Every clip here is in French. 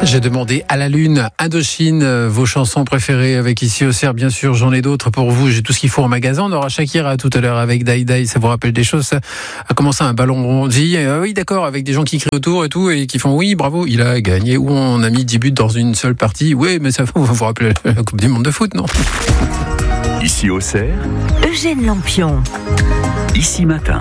J'ai demandé à la Lune, Indochine, vos chansons préférées avec Ici Auxerre, bien sûr, j'en ai d'autres pour vous, j'ai tout ce qu'il faut en magasin. On aura Shakira tout à l'heure avec Dai Dai, ça vous rappelle des choses, ça a commencé un ballon rond, dit oui d'accord, avec des gens qui crient autour et tout, et qui font oui bravo, il a gagné, ou on a mis 10 buts dans une seule partie, oui mais ça vous rappelle la Coupe du Monde de foot, non? Ici Auxerre, Eugène Lampion. Ici Matin.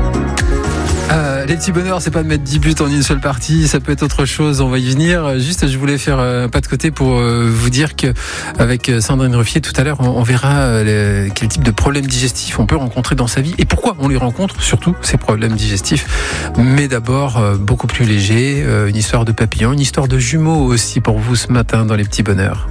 Les petits bonheurs, c'est pas de mettre 10 buts en une seule partie, ça peut être autre chose, on va y venir. Juste, je voulais faire un pas de côté pour vous dire que avec Sandrine Ruffier, tout à l'heure, on verra quel type de problèmes digestifs on peut rencontrer dans sa vie et pourquoi on les rencontre, surtout ces problèmes digestifs. Mais d'abord, beaucoup plus léger, une histoire de papillon, une histoire de jumeaux aussi pour vous ce matin dans les petits bonheurs.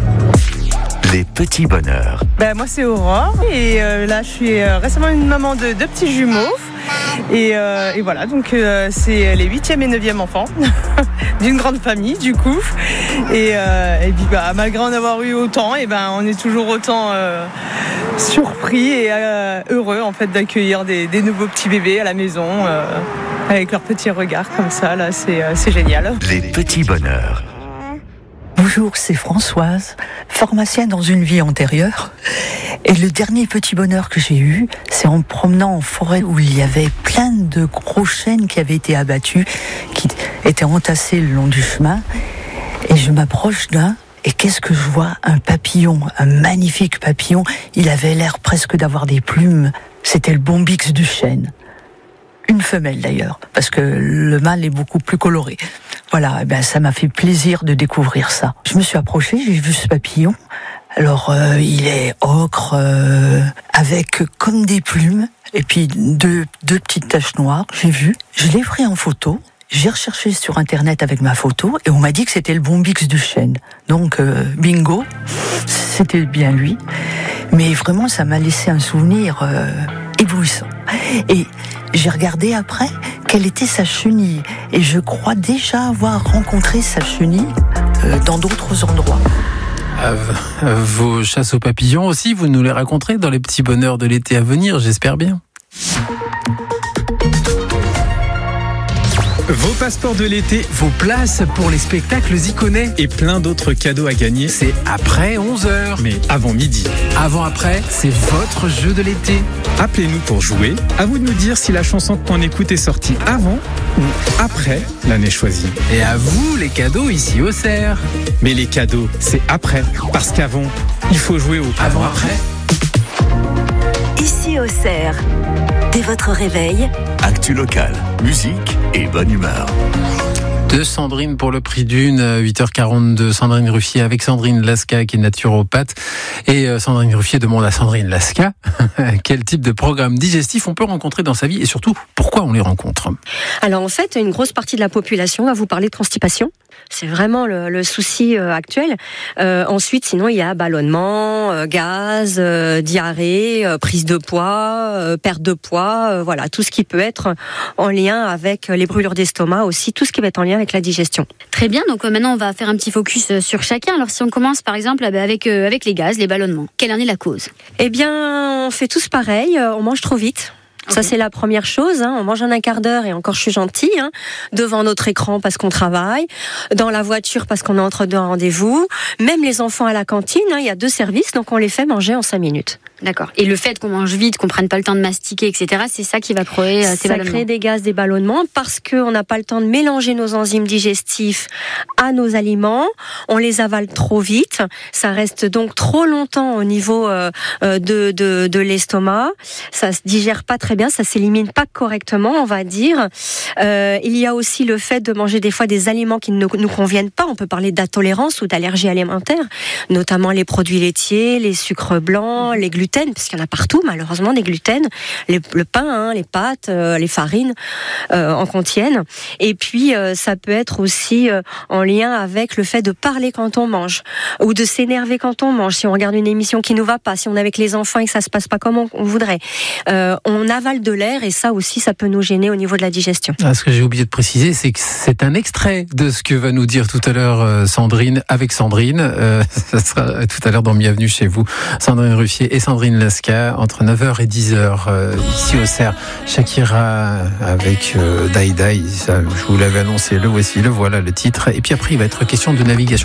Les petits bonheurs. Moi c'est Aurore et là je suis récemment une maman de 2 petits jumeaux et voilà donc c'est les 8e et 9e enfants d'une grande famille du coup et puis malgré en avoir eu autant on est toujours autant surpris et heureux en fait d'accueillir des nouveaux petits bébés à la maison avec leurs petits regards comme ça là c'est génial. Les petits bonheurs. Bonjour, c'est Françoise, pharmacienne dans une vie antérieure. Et le dernier petit bonheur que j'ai eu, c'est en me promenant en forêt où il y avait plein de gros chênes qui avaient été abattus, qui étaient entassés le long du chemin. Et je m'approche d'un, et qu'est-ce que je vois? Un papillon, un magnifique papillon. Il avait l'air presque d'avoir des plumes. C'était le bombix du chêne. Une femelle d'ailleurs, parce que le mâle est beaucoup plus coloré. Voilà, ça m'a fait plaisir de découvrir ça. Je me suis approchée, j'ai vu ce papillon. Alors, il est ocre, avec comme des plumes, et puis deux petites taches noires, j'ai vu. Je l'ai pris en photo, j'ai recherché sur Internet avec ma photo, et on m'a dit que c'était le bombix du chêne. Donc, bingo, c'était bien lui. Mais vraiment, ça m'a laissé un souvenir éblouissant. Et j'ai regardé après quelle était sa chenille. Et je crois déjà avoir rencontré sa chenille dans d'autres endroits. Vos chasses aux papillons aussi, vous nous les raconterez dans les petits bonheurs de l'été à venir, j'espère bien. Vos passeports de l'été, vos places pour les spectacles iconais et plein d'autres cadeaux à gagner. C'est après 11h. Mais avant midi. Avant-après, c'est votre jeu de l'été. Appelez-nous pour jouer. À vous de nous dire si la chanson qu'on écoute est sortie avant ou après l'année choisie. Et à vous, les cadeaux ici au Auxerre. Mais les cadeaux, c'est après. Parce qu'avant, il faut jouer au avant-après. Ici Auxerre. Dès votre réveil, Actu locale, musique et bonne humeur. De Sandrine pour le prix d'une, 8h42, Sandrine Ruffier avec Sandrine Lasca qui est naturopathe. Et Sandrine Ruffier demande à Sandrine Lasca quel type de programme digestif on peut rencontrer dans sa vie et surtout pourquoi on les rencontre. Alors en fait, une grosse partie de la population va vous parler de constipation. C'est vraiment le souci actuel. Ensuite, sinon, il y a ballonnement, gaz, diarrhée, prise de poids, perte de poids, voilà, tout ce qui peut être en lien avec les brûlures d'estomac aussi, tout ce qui va être en lien avec la digestion. Très bien, donc maintenant on va faire un petit focus sur chacun. Alors si on commence par exemple avec les gaz, les ballonnements, quelle en est la cause? Eh bien, on fait tous pareil, on mange trop vite. Ça, c'est la première chose. On mange en un quart d'heure et encore je suis gentille. Devant notre écran parce qu'on travaille. Dans la voiture parce qu'on est entre deux rendez-vous. Même les enfants à la cantine, il y a 2 services, donc on les fait manger en 5 minutes. D'accord. Et le fait qu'on mange vite, qu'on prenne pas le temps de mastiquer, etc., c'est ça qui va créer ces ballonnements. Ça crée des gaz, des ballonnements, parce qu'on n'a pas le temps de mélanger nos enzymes digestifs à nos aliments. On les avale trop vite. Ça reste donc trop longtemps au niveau de l'estomac. Ça se digère pas très bien, ça s'élimine pas correctement, on va dire. Il y a aussi le fait de manger des fois des aliments qui ne nous conviennent pas. On peut parler d'intolérance ou d'allergie alimentaire, notamment les produits laitiers, les sucres blancs, les gluten, parce qu'il y en a partout malheureusement des gluten, le pain, les pâtes, les farines en contiennent. Et puis ça peut être aussi en lien avec le fait de parler quand on mange ou de s'énerver quand on mange. Si on regarde une émission qui nous va pas, si on est avec les enfants et que ça se passe pas comme on voudrait, on avale de l'air et ça aussi ça peut nous gêner au niveau de la digestion. Ce que j'ai oublié de préciser, c'est que c'est un extrait de ce que va nous dire tout à l'heure Sandrine avec Sandrine. Ça sera tout à l'heure dans Bienvenue chez vous, Sandrine Ruffier et Sandrine Sandrine Lasca entre 9h et 10h ici au Cerf. Shakira avec Die Die, ça, je vous l'avais annoncé, le voici, le voilà le titre. Et puis après il va être question de navigation.